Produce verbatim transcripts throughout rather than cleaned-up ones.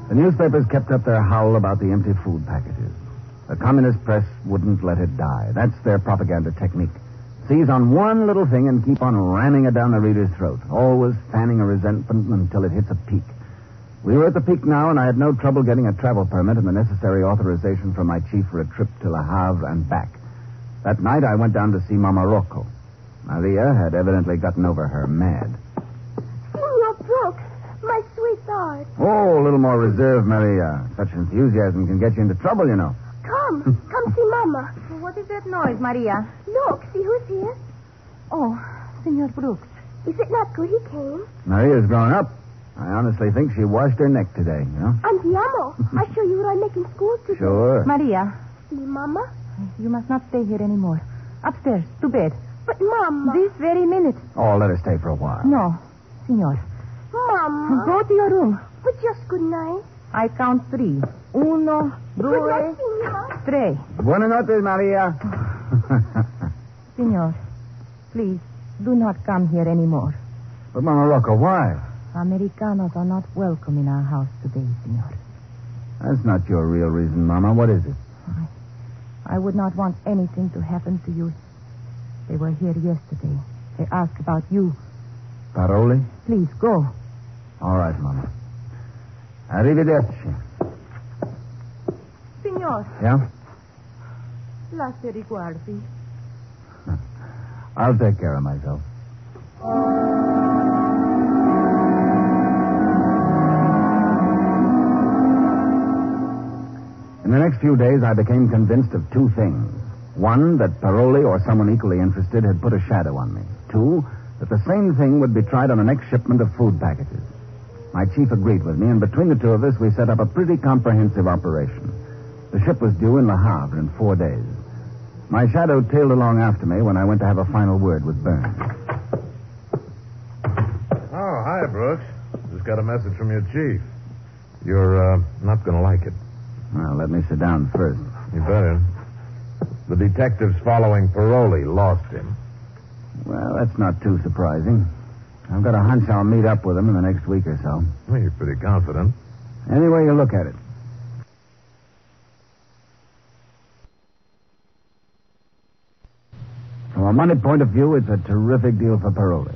The newspapers kept up their howl about the empty food packages. The communist press wouldn't let it die. That's their propaganda technique. Seize on one little thing and keep on ramming it down the reader's throat, always fanning a resentment until it hits a peak. We were at the peak now, and I had no trouble getting a travel permit and the necessary authorization from my chief for a trip to Le Havre and back. That night, I went down to see Mama Rocco. Maria had evidently gotten over her mad. Senor Brooks, my sweetheart. Oh, a little more reserve, Maria. Such enthusiasm can get you into trouble, you know. Come, come see Mama. What is that noise, Maria? Look, see who's here. Oh, Senor Brooks. Is it not good he came? Maria's grown up. I honestly think she washed her neck today, you know? Andiamo. I show you what I make in school today. Sure. Maria. See, Mama? You must not stay here anymore. Upstairs, to bed. But, Mama. This very minute. Oh, let her stay for a while. No, Senor. Mama. Go to your room. But just good night. I count three. Uno, Good due, night, Senor. tres. Buenas noches, Maria. Senor, please, do not come here anymore. But, Mama Rocco, why? Americanos are not welcome in our house today, Senor. That's not your real reason, Mama. What is it? I, I would not want anything to happen to you. They were here yesterday. They asked about you. Paroli? Please, go. All right, Mama. Arrivederci. Senor. Yeah? Lasci riguardi. I'll take care of myself. In the next few days, I became convinced of two things. One, that Paroli or someone equally interested had put a shadow on me. Two, that the same thing would be tried on the next shipment of food packages. My chief agreed with me, and between the two of us, we set up a pretty comprehensive operation. The ship was due in Le Havre in four days. My shadow tailed along after me when I went to have a final word with Burns. Oh, hi, Brooks. Just got a message from your chief. You're uh, not going to like it. Well, let me sit down first. You better. The detectives following Paroli lost him. Well, that's not too surprising. I've got a hunch I'll meet up with him in the next week or so. Well, you're pretty confident. Any way you look at it. From a money point of view, it's a terrific deal for Paroli.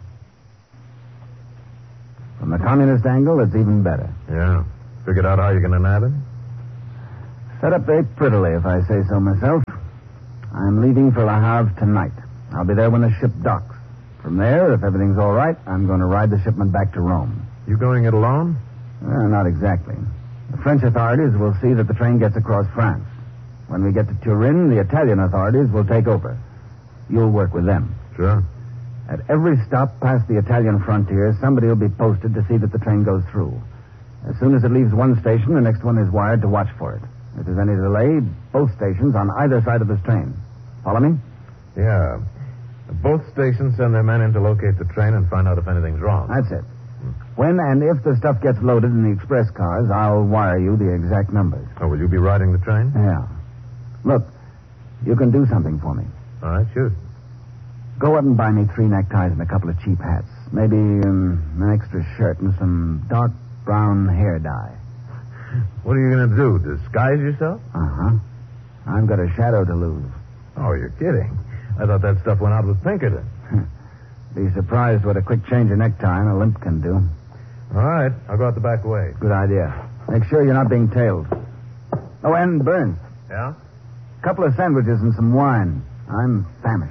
From the communist angle, it's even better. Yeah. Figured out how you're going to nab him? Set up very prettily, if I say so myself. I'm leaving for Le Havre tonight. I'll be there when the ship docks. From there, if everything's all right, I'm going to ride the shipment back to Rome. You going it alone? Well, not exactly. The French authorities will see that the train gets across France. When we get to Turin, the Italian authorities will take over. You'll work with them. Sure. At every stop past the Italian frontier, somebody will be posted to see that the train goes through. As soon as it leaves one station, the next one is wired to watch for it. If there's any delay, both stations on either side of this train. Follow me? Yeah. Both stations send their men in to locate the train and find out if anything's wrong. That's it. When and if the stuff gets loaded in the express cars, I'll wire you the exact numbers. Oh, will you be riding the train? Yeah. Look, you can do something for me. All right, shoot. Go up and buy me three neckties and a couple of cheap hats. Maybe um, an extra shirt and some dark brown hair dye. What are you going to do, disguise yourself? Uh-huh. I've got a shadow to lose. Oh, you're kidding. I thought that stuff went out with Pinkerton. Be surprised what a quick change of necktie and a limp can do. All right, I'll go out the back way. Good idea. Make sure you're not being tailed. Oh, and Burns. Yeah? A couple of sandwiches and some wine. I'm famished.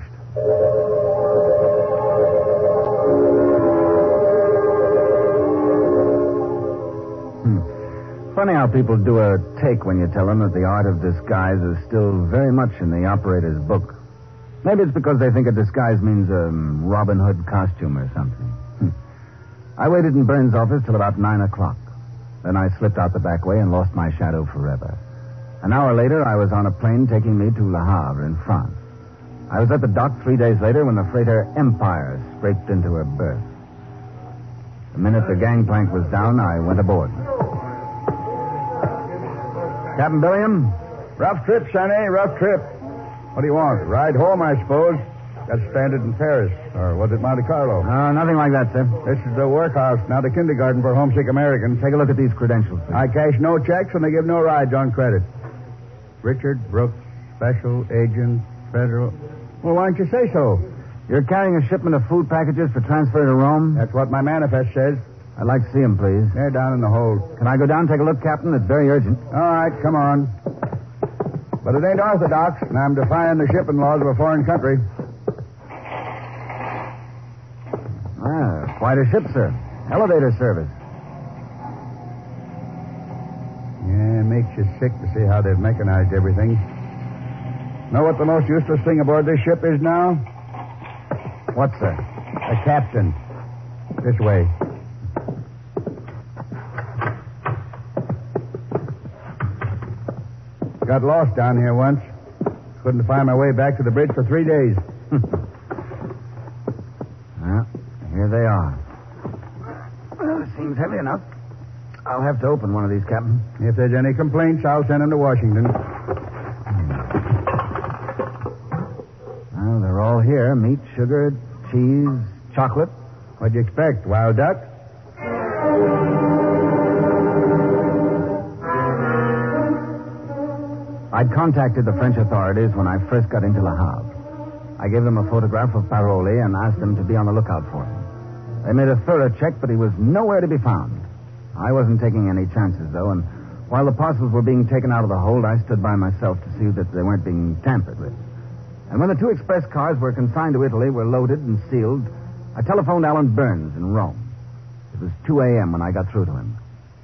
Hmm. Funny how people do a take when you tell them that the art of disguise is still very much in the operator's book. Maybe it's because they think a disguise means a Robin Hood costume or something. Hmm. I waited in Burns' office till about nine o'clock. Then I slipped out the back way and lost my shadow forever. An hour later, I was on a plane taking me to Le Havre in France. I was at the dock three days later when the freighter Empire scraped into her berth. The minute the gangplank was down, I went aboard. Captain Billiam? Rough trip, Sonny, rough trip. What do you want? Ride home, I suppose. Got stranded in Paris. Or was it Monte Carlo? Uh, nothing like that, sir. This is the workhouse, not a kindergarten for homesick Americans. Take a look at these credentials, please. I cash no checks and they give no rides on credit. Richard Brooks, Special Agent, Federal. Well, why don't you say so? You're carrying a shipment of food packages for transfer to Rome? That's what my manifest says. I'd like to see them, please. They're down in the hold. Can I go down and take a look, Captain? It's very urgent. All right, come on. But it ain't orthodox, and I'm defying the shipping laws of a foreign country. Ah, quite a ship, sir. Elevator service. Yeah, it makes you sick to see how they've mechanized everything. Know what the most useless thing aboard this ship is now? What, sir? A captain. This way. Got lost down here once. Couldn't find my way back to the bridge for three days. Well, here they are. Well, seems heavy enough. I'll have to open one of these, Captain. If there's any complaints, I'll send them to Washington. Well, they're all here. Meat, sugar, cheese, chocolate. What'd you expect, wild duck? I'd contacted the French authorities when I first got into Le Havre. I gave them a photograph of Paroli and asked them to be on the lookout for him. They made a thorough check, but he was nowhere to be found. I wasn't taking any chances, though, and while the parcels were being taken out of the hold, I stood by myself to see that they weren't being tampered with. And when the two express cars were consigned to Italy, were loaded and sealed, I telephoned Alan Burns in Rome. It was two a.m. when I got through to him.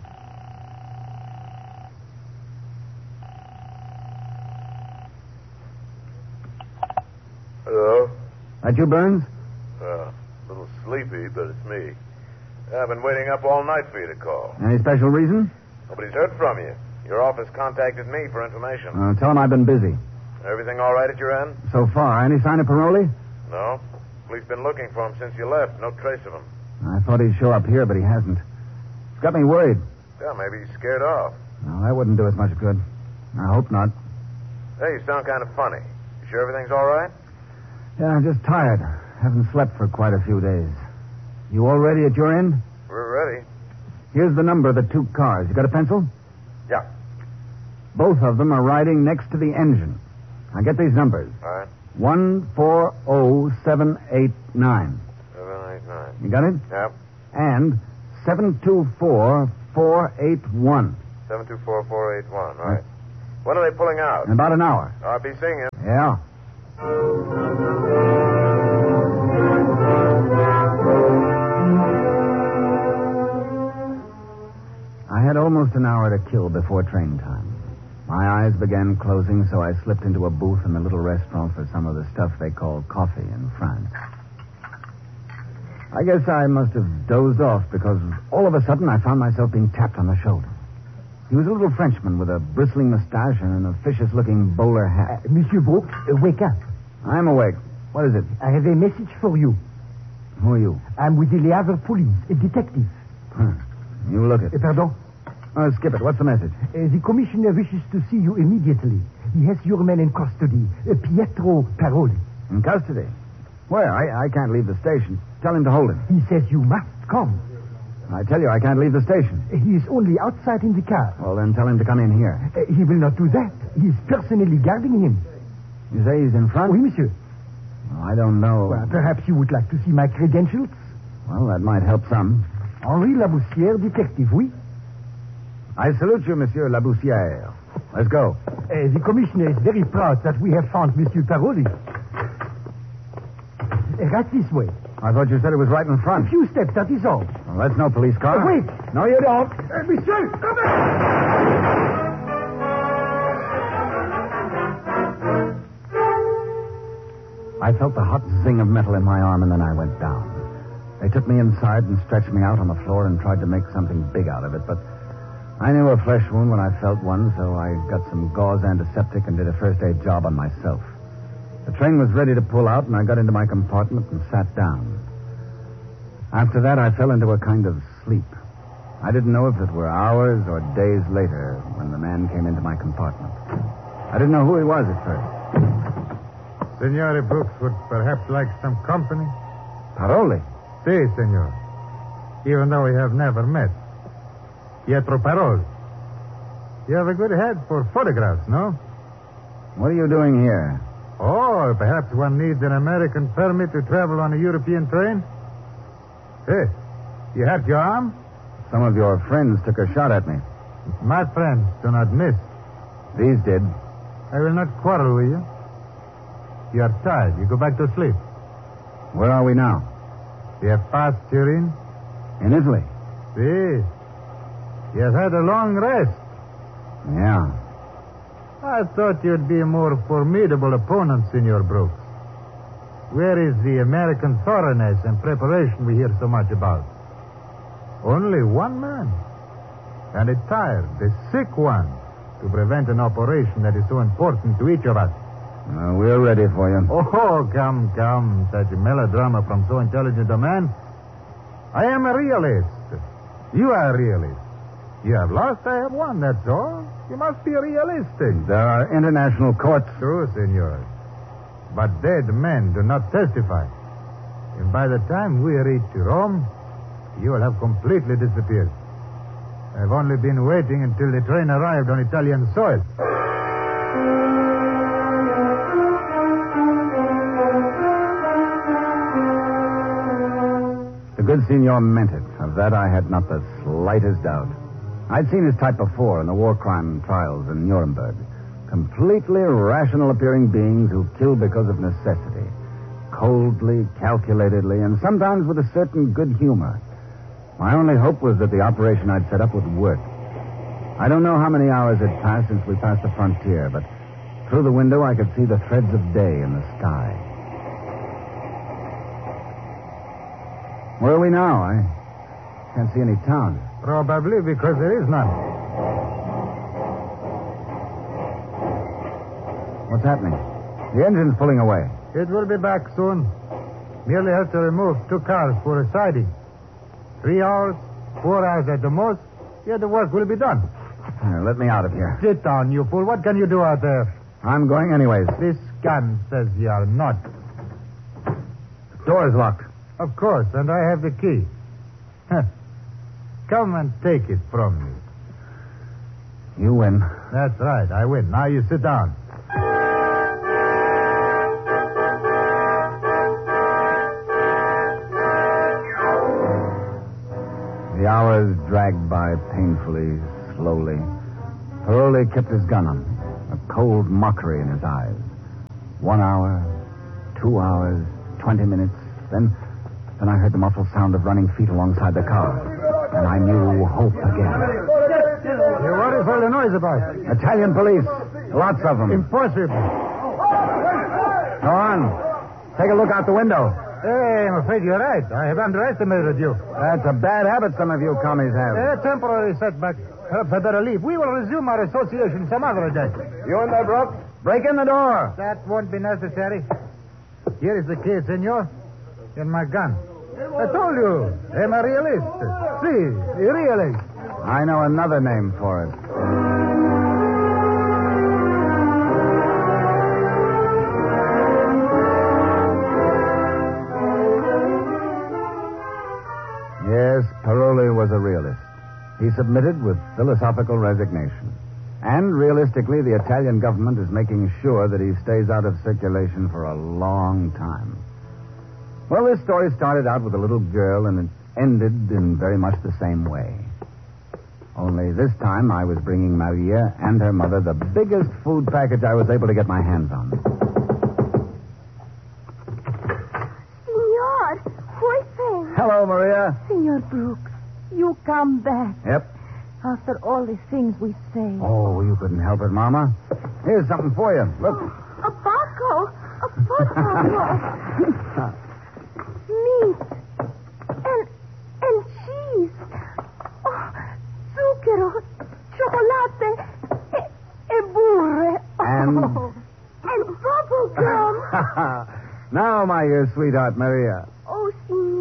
Hello? That you, Burns? Uh, a little sleepy, but it's me. I've been waiting up all night for you to call. Any special reason? Nobody's heard from you. Your office contacted me for information. Uh, tell him I've been busy. Everything all right at your end? So far, any sign of Paroli? No. Police been looking for him since you left. No trace of him. I thought he'd show up here, but he hasn't. It's got me worried. Yeah, maybe he's scared off. No, that wouldn't do us much good. I hope not. Hey, you sound kind of funny. You sure everything's all right? Yeah, I'm just tired. Haven't slept for quite a few days. You all ready at your end? We're ready. Here's the number of the two cars. You got a pencil? Yeah. Both of them are riding next to the engine. Now get these numbers. All right. One four oh seven eight nine. Seven, eight, nine. You got it? Yep. And seven two four four eight one. Seven two four four eight one. All right. When are they pulling out? In about an hour. I'll be seeing you. Yeah. I had almost an hour to kill before train time. My eyes began closing, so I slipped into a booth in the little restaurant for some of the stuff they call coffee in France. I guess I must have dozed off because all of a sudden I found myself being tapped on the shoulder. He was a little Frenchman with a bristling mustache and an officious-looking bowler hat. Uh, Monsieur Brooks, uh, wake up. I'm awake. What is it? I have a message for you. Who are you? I'm with the Le Havre police, a detective. Huh. You look it. Uh, pardon? Oh, skip it. What's the message? Uh, the commissioner wishes to see you immediately. He has your man in custody, uh, Pietro Paroli. In custody? Where? I, I can't leave the station. Tell him to hold him. He says you must come. I tell you, I can't leave the station. Uh, he is only outside in the car. Well, then tell him to come in here. Uh, he will not do that. He is personally guarding him. You say he's in front? Oui, monsieur. Well, I don't know. Well, perhaps you would like to see my credentials? Well, that might help some. Henri Laboussière, detective, oui? I salute you, Monsieur Laboussière. Let's go. Uh, the commissioner is very proud that we have found Monsieur Paroli. Uh, right this way. I thought you said it was right in A front. few steps, that is all. Well, that's no police car. Uh, wait. No, you don't. Uh, monsieur, come back! I felt the hot zing of metal in my arm, and then I went down. They took me inside and stretched me out on the floor and tried to make something big out of it, but I knew a flesh wound when I felt one, so I got some gauze antiseptic and did a first aid job on myself. The train was ready to pull out, and I got into my compartment and sat down. After that, I fell into a kind of sleep. I didn't know if it were hours or days later when the man came into my compartment. I didn't know who he was at first. Signore Brooks would perhaps like some company. Paroli. Si, senor. Even though we have never met. Pietro Paroli. You have a good head for photographs, no? What are you doing here? Oh, perhaps one needs an American permit to travel on a European train? Hey, you hurt your arm? Some of your friends took a shot at me. My friends do not miss. These did. I will not quarrel with you. You are tired. You go back to sleep. Where are we now? You have passed Turin? In Italy. Si. You have had a long rest. Yeah. I thought you'd be a more formidable opponent, Senor Brooks. Where is the American thoroughness and preparation we hear so much about? Only one man. And a tired, a sick one, to prevent an operation that is so important to each of us. Uh, we're ready for you. Oh, come, come. Such a melodrama from so intelligent a man. I am a realist. You are a realist. You have lost, I have won, that's all. You must be realistic. There are international courts. True, senor. But dead men do not testify. And by the time we reach Rome, you will have completely disappeared. I've only been waiting until the train arrived on Italian soil. The good signor meant it. Of that I had not the slightest doubt. I'd seen his type before in the war crime trials in Nuremberg. Completely rational-appearing beings who kill because of necessity. Coldly, calculatedly, and sometimes with a certain good humor. My only hope was that the operation I'd set up would work. I don't know how many hours had passed since we passed the frontier, but through the window I could see the threads of day in the sky. Where are we now? I can't see any town. Probably because there is none. What's happening? The engine's pulling away. It will be back soon. Merely have to remove two cars for a siding. Three hours, four hours at the most, yet the work will be done. Here, let me out of here. Sit down, you fool. What can you do out there? I'm going anyways. This gun says you are not. The door's locked. Of course, and I have the key. Come and take it from me. You win. That's right, I win. Now you sit down. The hours dragged by painfully, slowly. Paroli kept his gun on, a cold mockery in his eyes. One hour, two hours, twenty minutes, then... Then I heard the muffled sound of running feet alongside the car. And I knew hope again. You what is all the noise about? Italian police. Lots of them. Impossible. Go on. Take a look out the window. Hey, I'm afraid you're right. I have underestimated you. That's a bad habit some of you commies have. A temporary setback. Perhaps I better leave. We will resume our association some other day. You in there, Brooks? Break in the door. That won't be necessary. Here is the key, senor. And my gun. I told you, I'm a realist. See, a realist. I know another name for it. Yes, Paroli was a realist. He submitted with philosophical resignation. And realistically, the Italian government is making sure that he stays out of circulation for a long time. Well, this story started out with a little girl, and it ended in very much the same way. Only this time I was bringing Maria and her mother the biggest food package I was able to get my hands on. Senor, who's Hello, Maria. Senor Brooks, you come back. Yep. After all the things we say. Oh, you couldn't help it, Mama. Here's something for you. Look. A Paco. A Paco. Meat. And, and cheese. Oh, zucchero. Chocolate. E, e burre. And? Oh, and bubble gum. Now, my dear sweetheart, Maria.